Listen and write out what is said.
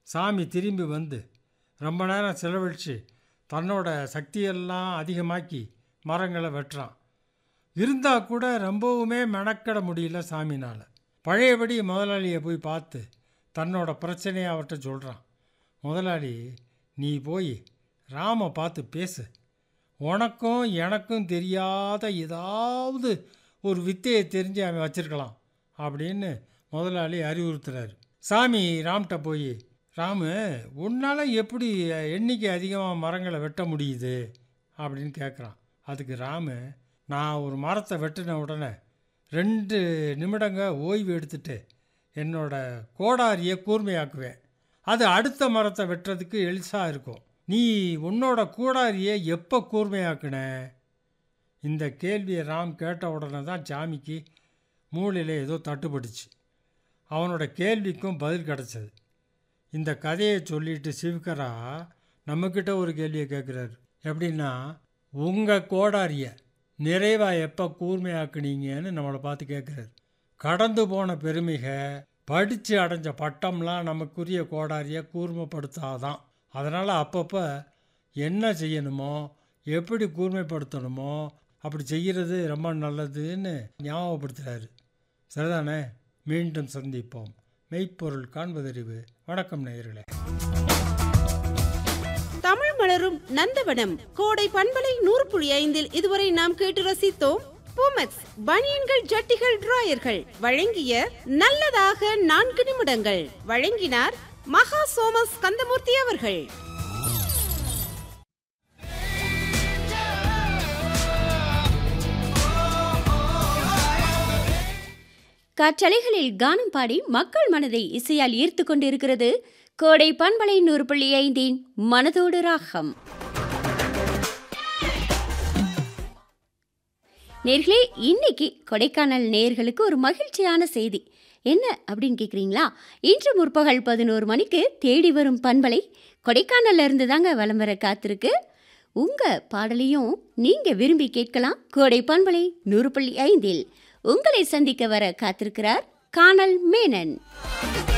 சாமி திரும்பி வந்து ரொம்ப நேரம் செலவழித்து தன்னோட சக்தியெல்லாம் அதிகமாக்கி மரங்களை வெட்டுறான். இருந்தால் கூட ரொம்பவுமே மெனக்கட முடியல சாமினால். பழையபடி முதலாளியை போய் பார்த்து தன்னோட பிரச்சனையை அவர்கிட்ட சொல்கிறான். முதலாளி, நீ போய் ராமை பார்த்து பேசு. உனக்கும் எனக்கும் தெரியாத ஏதாவது ஒரு வித்தையை தெரிஞ்சு அவன் வச்சிருக்கலாம் அப்படின்னு முதலாளி அறிவுறுத்துறாரு. சாமி ராம்கிட்ட போய், ராமு, உன்னால் எப்படி எண்ணிக்கை அதிகமாக மரங்களை வெட்ட முடியுது அப்படின்னு கேட்குறான். அதுக்கு ராமு, நான் ஒரு மரத்தை வெட்டின உடனே 2 நிமிடங்க ஓய்வு எடுத்துட்டு என்னோட கோடாரியை கூர்மையாக்குவேன். அது அடுத்த மரத்தை வெட்டுறதுக்கு எளிசாக இருக்கும். நீ உன்னோட கோடாரியை எப்போ கூர்மையாக்குன? இந்த கேள்வியை ராம் கேட்ட உடனே தான் சாமிக்கு மூளையில் ஏதோ தட்டுப்பட்டுச்சு. அவனோட கேள்விக்கும் பதில் கிடச்சது. இந்த கதையை சொல்லிட்டு சிவகரா நம்மக்கிட்ட ஒரு கேள்வியை கேட்குறாரு. எப்படின்னா, உங்கள் கோடாரியை நிறைவாக எப்போ கூர்மையாக்குனீங்கன்னு நம்மளை பார்த்து கேட்குறாரு. கடந்து போன பெருமிக படித்து அடைஞ்ச பட்டம்லாம் நமக்குரிய கோடாரியை கூர்மைப்படுத்தாதான். அதனால் அப்பப்போ என்ன செய்யணுமோ, எப்படி கூர்மைப்படுத்தணுமோ அப்படி செய்கிறது ரொம்ப நல்லதுன்னு ஞாபகப்படுத்துகிறாரு. சரிதானே? மீண்டும் சந்திப்போம். மெய்ப்பொருள் காண்பதறிவு. வணக்கம் நேயர்களே. தமிழ் மலரும் நந்தவனம் கோடை பண்பலை 100.5 இதுவரை நாம் கேட்டு ரசித்தோம். பூமெக்ஸ் பனியன்கள், ஜட்டிகள், டிராயர்கள் வழங்கிய நல்லதாக 4 நிமிடங்கள். வழங்கினார் மகா சோமஸ் கந்தமூர்த்தி அவர்கள். காற்றலைகளில் கானம் பாடி மக்கள் மனதை இசையால் ஈர்த்து கொண்டிருக்கிறது கோடை பண்பலை 100.5 மனதோடு ராகம். நேர்களே, இன்னைக்கு கொடைக்கானல் நேயர்களுக்கு ஒரு மகிழ்ச்சியான செய்தி. என்ன அப்படின்னு கேட்குறீங்களா? இன்று முற்பகல் 11 மணிக்கு தேடி வரும் பண்பலை கொடைக்கானல்ல இருந்து தாங்க வலம் வர காத்திருக்கு. உங்கள் பாடலையும் நீங்கள் விரும்பி கேட்கலாம். கோடை பண்பலை 100.5 உங்களை சந்திக்க வர காத்திருக்கிறார் கானல் மேனன்.